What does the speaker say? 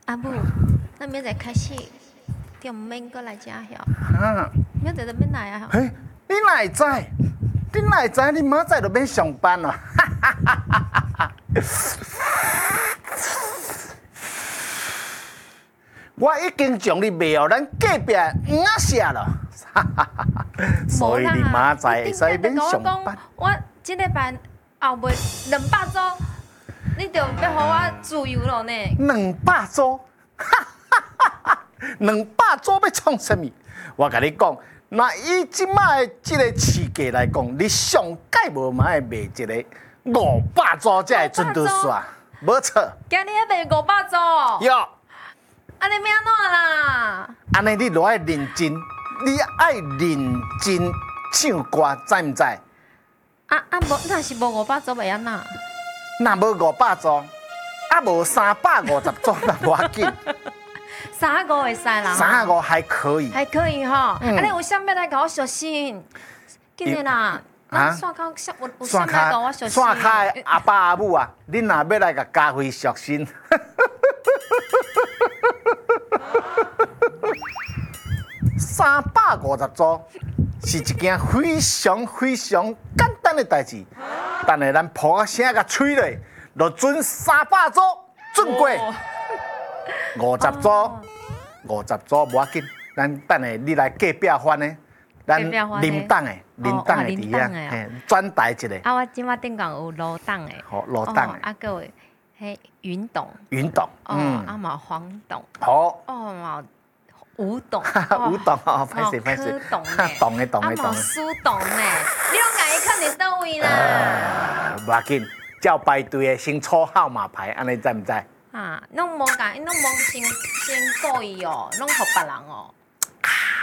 阿母，咱明仔开始就唔免过来遮晓。 啊， 明仔就免来啊。 嘿，你哪会知？你哪会知？你明仔就免上班咯。我已经将你卖予咱隔壁鸭舍了，所以你明仔会使免上班。 我这礼拜后尾200组，你就要互我自由了呢。 200组，200组要创什么？我甲你讲，那以即摆的即个市价来讲，你上届无嘛会卖一个500组才会准得煞，无错。 今日要卖500组。 哟， 安尼要安怎啦？ 安尼你就爱认真，你爱认真唱歌，知毋知？ 无，若是无500组袂安怎？ 若无500组，无350组，那无要紧。 35会使啦。 35还可以。 还可以吼。安尼有啥物来甲我小心？紧日啦。啊？线卡有啥物来甲我小心？ 线卡的阿爸阿母啊，恁若要来甲家辉小心。350组是一件非常非常简单的代志，等下咱抱啊声甲吹落，就准300组准过。50组无要紧，咱等下你来隔壁翻的，咱临档的伫遐，嘿，转台一个。 我即马顶讲有罗档的， 好罗档的， 还有迄云董，嘛黄董， 好， 嘛吴董， 吴董哦，歹势， 柯董董嘛苏董呢，你拢甲伊看伫倒位啦？ 无要紧，照排队的先抽号码牌，安尼知毋知？ 拢无甲，拢无先顾伊哦，拢互别人哦。